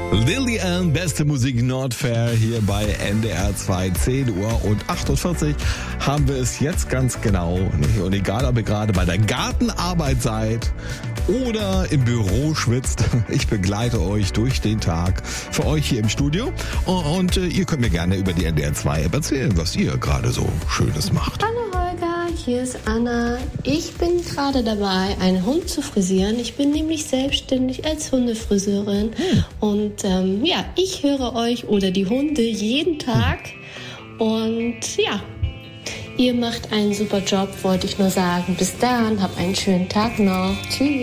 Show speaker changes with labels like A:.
A: Lilian, beste Musik Nordfair hier bei NDR 2, 10 Uhr und 48 haben wir es jetzt ganz genau. Und egal, ob ihr gerade bei der Gartenarbeit seid oder im Büro schwitzt, ich begleite euch durch den Tag für euch hier im Studio. Und ihr könnt mir gerne über die NDR 2 App erzählen, was ihr gerade so Schönes macht.
B: Hallo Holger, hier ist Anna. Ich bin gerade dabei, einen Hund zu frisieren. Ich bin nämlich selbstständig als Hundefriseurin. Und ich höre euch oder die Hunde jeden Tag. Und ja, ihr macht einen super Job, wollte ich nur sagen. Bis dann, habt einen schönen Tag noch. Tschüss.